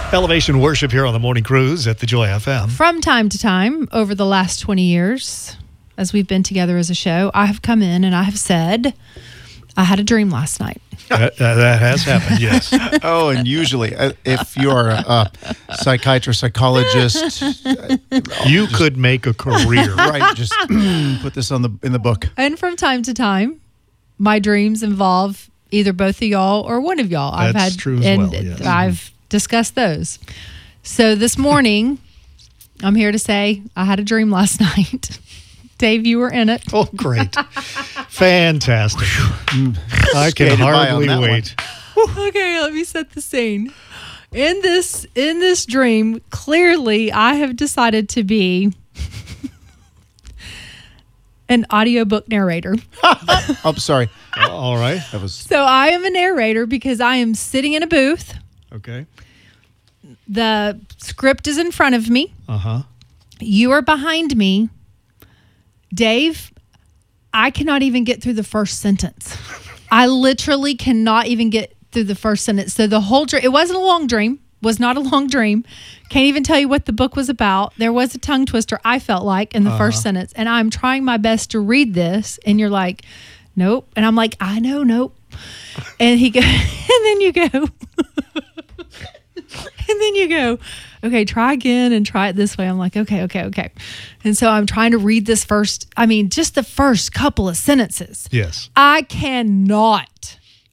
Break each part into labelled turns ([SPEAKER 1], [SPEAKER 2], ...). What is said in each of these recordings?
[SPEAKER 1] Elevation Worship here on the Morning Cruise at the Joy FM.
[SPEAKER 2] From time to time, over the last 20 years, as we've been together as a show, I have come in and I have said, I had a dream last night.
[SPEAKER 1] That has happened, yes.
[SPEAKER 3] Oh, and usually, if you're a psychiatrist, psychologist,
[SPEAKER 1] you could make a career.
[SPEAKER 3] right? Just put this in the book.
[SPEAKER 2] And from time to time, my dreams involve either both of y'all or one of y'all.
[SPEAKER 1] That's true as well, yes.
[SPEAKER 2] I've discussed those. So this morning, I'm here to say I had a dream last night. Dave, you were in it.
[SPEAKER 1] Oh, great. Fantastic. I can hardly wait.
[SPEAKER 2] Okay, let me set the scene. In this dream, clearly I have decided to be an audiobook narrator.
[SPEAKER 3] I'm sorry.
[SPEAKER 1] All right.
[SPEAKER 2] So I am a narrator because I am sitting in a booth.
[SPEAKER 1] Okay.
[SPEAKER 2] The script is in front of me.
[SPEAKER 1] Uh-huh.
[SPEAKER 2] You are behind me. Dave, I cannot even get through the first sentence. I literally cannot even get through the first sentence. So the whole dream, it wasn't a long dream, was not a long dream. Can't even tell you what the book was about. There was a tongue twister, I felt like, in the first sentence. And I'm trying my best to read this. And you're like, nope. And I'm like, I know, nope. And he goes, and then you go, and then you go, okay, try again and try it this way. I'm like, okay. And so I'm trying to read this just the first couple of sentences.
[SPEAKER 1] Yes.
[SPEAKER 2] I cannot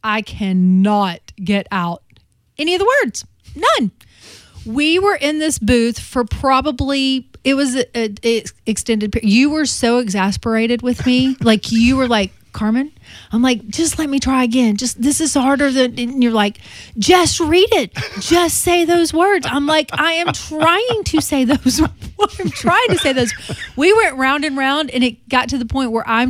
[SPEAKER 2] get out any of the words. None. We were in this booth for probably, it was an extended period. You were so exasperated with me. Like you were like, Carmen, I'm like, just let me try again. This is harder than, and you're like, just read it. Just say those words. I'm like, I am trying to say those. I'm trying to say those. We went round and round and it got to the point where I'm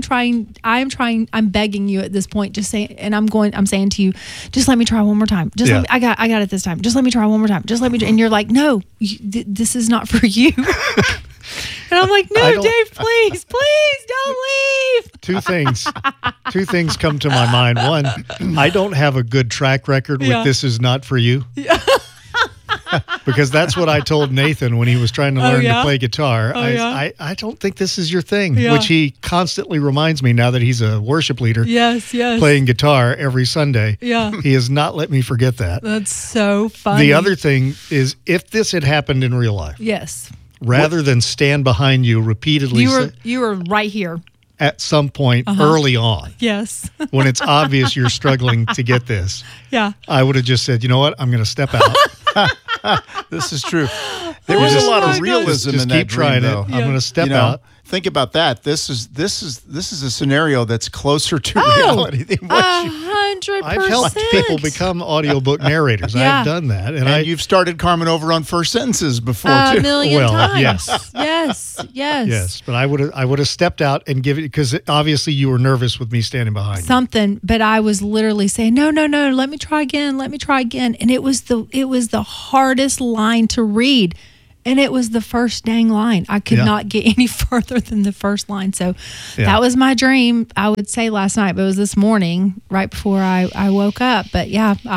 [SPEAKER 2] begging you at this point, just say, and I'm saying to you, just let me try one more time. I got it this time. Just let me try one more time. Just let me, and you're like, no, this is not for you. And I'm like, no, Dave, please don't leave.
[SPEAKER 1] Two things come to my mind. One, I don't have a good track record with this is not for you. Yeah. Because that's what I told Nathan when he was trying to learn to play guitar. I don't think this is your thing, which he constantly reminds me now that he's a worship leader.
[SPEAKER 2] Yes.
[SPEAKER 1] Playing guitar every Sunday.
[SPEAKER 2] Yeah.
[SPEAKER 1] He has not let me forget that.
[SPEAKER 2] That's so funny.
[SPEAKER 1] The other thing is if this had happened in real life.
[SPEAKER 2] Yes.
[SPEAKER 1] Rather than stand behind you repeatedly.
[SPEAKER 2] You were right here.
[SPEAKER 1] At some point early on.
[SPEAKER 2] Yes.
[SPEAKER 1] When it's obvious you're struggling to get this.
[SPEAKER 2] Yeah.
[SPEAKER 1] I would have just said, you know what? I'm going to step out.
[SPEAKER 3] This is true. There was a lot of realism in that
[SPEAKER 1] keep trying
[SPEAKER 3] dream, though.
[SPEAKER 1] I'm going to step out.
[SPEAKER 3] Think about that. This is a scenario that's closer to reality than what
[SPEAKER 2] 100%.
[SPEAKER 1] I've helped people become audiobook narrators. I've done that. And
[SPEAKER 3] you've started Carmen over on first sentences before, too.
[SPEAKER 2] A million times.
[SPEAKER 1] Yes.
[SPEAKER 2] Yes.
[SPEAKER 1] But I would have stepped out and given it, because obviously you were nervous with me standing behind
[SPEAKER 2] you. But I was literally saying, no, let me try again. And it was the hardest line to read. And it was the first dang line. I could not get any further than the first line. So that was my dream, I would say last night, but it was this morning right before I woke up. But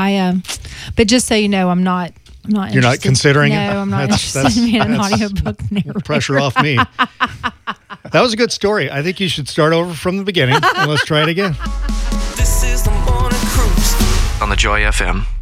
[SPEAKER 2] but just so you know, I'm not
[SPEAKER 1] You're
[SPEAKER 2] interested.
[SPEAKER 1] not considering it?
[SPEAKER 2] No, I'm not interested in being an audiobook narrator.
[SPEAKER 1] Pressure off me. That was a good story. I think you should start over from the beginning and let's try it again.
[SPEAKER 4] This is the Morning Cruise on the Joy FM.